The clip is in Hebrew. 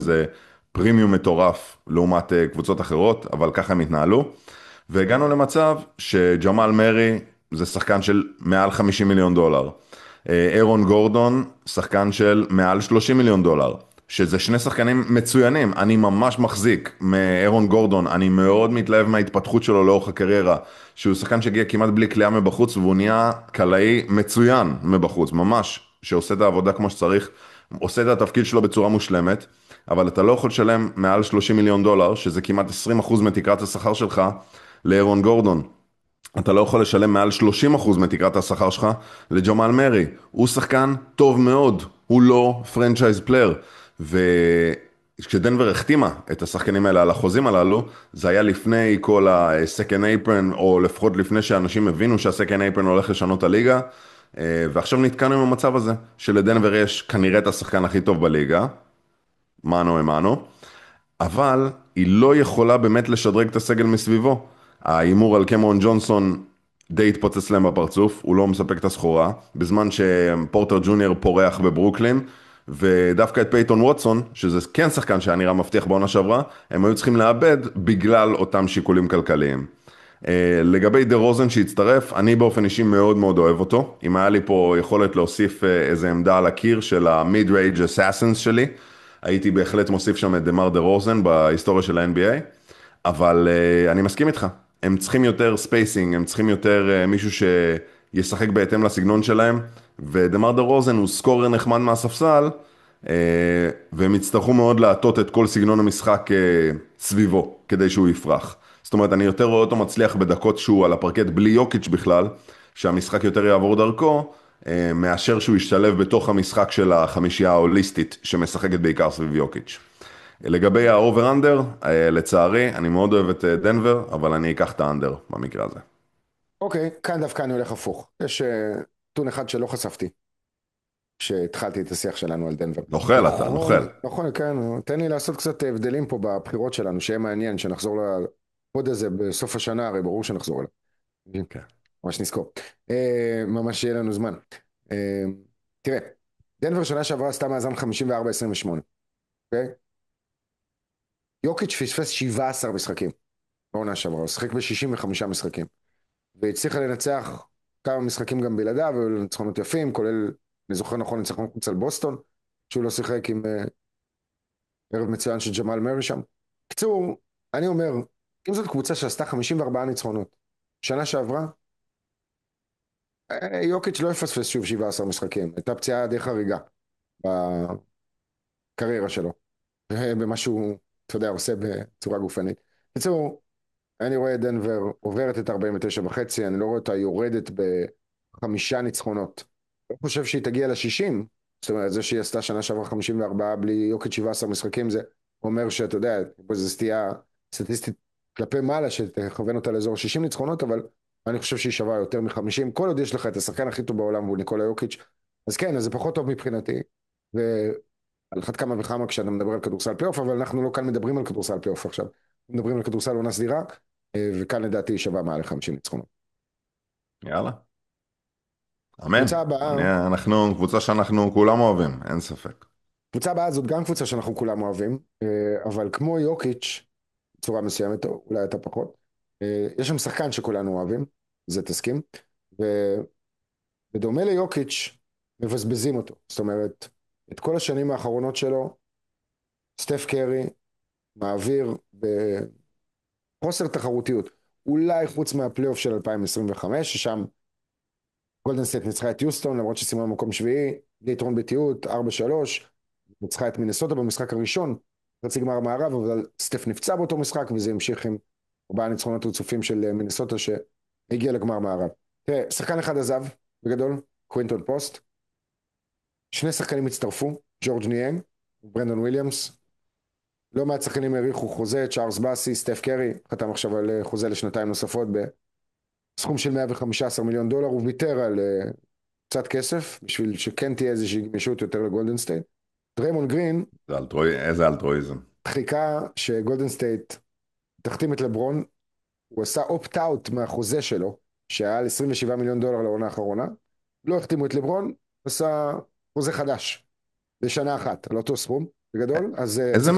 זה פרימיום מטורף לעומת קבוצות אחרות, אבל ככה הם התנהלו. והגענו למצב שג'מאל מרי זה שחקן של מעל 50 מיליון דולר. אירון גורדון, שחקן של מעל 30 מיליון דולר. שזה שני שחקנים מצוינים, אני ממש מחזיק מאירון גורדון, אני מאוד מתלהב מההתפתחות שלו לאורך הקריירה, שהוא שחקן שהגיע כמעט בלי קליעה מבחוץ, והוא נהיה קלעי מצוין מבחוץ, ממש, שעושה את העבודה כמו שצריך, עושה את התפקיד שלו בצורה מושלמת, אבל אתה לא יכול לשלם מעל 30 מיליון דולר, שזה כמעט 20% מתקרת השכר שלך, לאירון גורדון. אתה לא יכול לשלם מעל 30% מתקרת השכר שלך לג'מאל מרי. הוא שחקן טוב מאוד, הוא לא פרנצ'ייז פלייר. וכשדנבר החתימה את השחקנים האלה על החוזים הללו, זה היה לפני כל ה-second apron, או לפחות לפני שאנשים הבינו שה-second apron הולך לשנות את הליגה. ועכשיו נתקענו עם המצב הזה, שלדנבר יש כנראה את השחקן הכי טוב בליגה, מנו אמנו, אבל היא לא יכולה באמת לשדרג את הסגל מסביבו. ההימור על קמרון ג'ונסון די התפוצץ להם בפרצוף, הוא לא מספק את הסחורה, בזמן שפורטר ג'וניור פורח בברוקלין, ודווקא את פייטון ווטסון, שזה כן שחקן שהיה נראה מבטיח בעונה שעברה, הם היו צריכים לאבד בגלל אותם שיקולים כלכליים. לגבי דה רוזן שהצטרף, אני באופן אישי מאוד מאוד אוהב אותו. אם היה לי פה יכולת להוסיף איזה עמדה על הקיר של ה-mid-range assassins שלי, הייתי בהחלט מוסיף שם את דמר דה רוזן בהיסטוריה של ה-NBA, אבל אני מסכים איתך, הם צריכים יותר ספייסינג, הם צריכים יותר מישהו שישחק בהתאם לסגנון שלהם, ודמר דה רוזן הוא סקורר נחמד מהספסל, והם יצטרכו מאוד להטות את כל סגנון המשחק סביבו, כדי שהוא יפרח. זאת אומרת, אני יותר רואה אותו מצליח בדקות שהוא על הפרקט בלי יוקיץ' בכלל, שהמשחק יותר יעבור דרכו, מאשר שהוא ישתלב בתוך המשחק של החמישייה ההוליסטית, שמשחקת בעיקר סביב יוקיץ'. לגבי האובר-אנדר, לצערי, אני מאוד אוהב את דנבר, אבל אני אקח את האנדר במקרה הזה. אוקיי, כאן דווקא אני הולך הפוך. יש נתון אחד שלא חשפתי, כשהתחלתי את השיח שלנו על דנבר. נוכל אתה, נוכל. נכון, כן, תן לי לעשות קצת הבדלים פה בבחירות שלנו, שיהיה מעניין, שנחזור לפוד הזה בסוף השנה, הרי ברור שנחזור אליו. כן. ממש נזכור. ממש יהיה לנו זמן. אה, תראה, דנבר שנה שעברה עשתה מאזן 54-28, אוקיי? יוקיץ' פספס 17 משחקים בעונה שעברה, הוא שיחק ב-65 משחקים, והצליחה לנצח כמה משחקים גם בלעדיו, וניצחונות יפים, כולל, אני זוכר נכון, ניצחון חוץ על בוסטון, שהוא לא שיחק עם ערב מצוין של ג'מאל מרי שם. קצור, אני אומר, אם זאת קבוצה שעשתה 54 ניצחונות, שנה שעברה, יוקיץ' לא יפספס שוב 17 משחקים, הייתה פציעה די חריגה בקריירה שלו, במה שהוא, אתה יודע, עושה בצורה גופנית. קצור, אני רואה את דנבר עוברת את 49 וחצי, אני לא רואה אותה יורדת בחמישה ניצחונות. אני חושב שהיא תגיע ל-60, זאת אומרת, זה שהיא עשתה שנה שעברה 54 בלי יוקד 17 משחקים, זה אומר שאתה יודע, זו סטייה סטטיסטית כלפי מעלה, שתכוון אותה לאזור 60 ניצחונות, אבל אני חושב שהיא שווה יותר מ-50, כל עוד יש לך את השחקן הכי טוב בעולם, והוא ניקולה יוקיץ', אז כן, אז זה פחות טוב מבחינתי, ועל אחת כמה וכמה כשאתה מדבר על כדורסל פלייאוף, אבל אנחנו לא כאן מדברים על כדורסל פלייאוף עכשיו, מדברים על כדורסל עונה סדירה, וכאן לדעתי היא שווה מעל 50 ניצחונות. יאללה, אמן. קבוצה הבאה, אנחנו קבוצה שאנחנו כולם אוהבים, אין ספק. קבוצה הבאה זאת גם קבוצה שאנחנו כולם אוהבים, אבל כמו יוקיץ' בצורה מסוימת, או אולי אתה פחות, יש שם שחקן שכולנו אוהבים, זה תסכים, ובדומה ליוקיץ' מבזבזים אותו, זאת אומרת, את כל השנים האחרונות שלו, סטף קרי מעביר בחוסר תחרותיות, אולי חוץ מהפלייאוף של 2025, ששם גולדן סטייט ניצחה את יוסטון, למרות שסיימה במקום שביעי, די יתרון ביתיות, 4-3, ניצחה את מינסוטה במשחק הראשון, חצי גמר המערב, אבל סטף נפצע באותו משחק, וזה המשיך עם 4 ניצחונות רצופים של מינסוטה שהגיע לגמר מערב. תראה, שחקן אחד עזב, בגדול, קווינטון פוסט, שני שחקנים הצטרפו, ג'ורג' ניאנג, ברנדון וויליאמס, לא מעט שחקנים העריכו חוזה, צ'ארלס באסי, סטף קרי, חתם עכשיו על חוזה לשנתיים נוספות בסכום של 115 מיליון דולר, הוא ויתר על קצת כסף, בשביל שכן תהיה איזושהי גמישות יותר לגולדן סטייט. דריימון גרין איזה אלטרואיזם. חיכה שגולדן סטייט תחתים את לברון, הוא עשה אופט-אאוט מהחוזה שלו, שהיה על 27 מיליון דולר לעונה האחרונה, לא החתימו את לברון, עשה חוזה חדש, לשנה אחת, על אותו סכום, בגדול, אז איזה צריך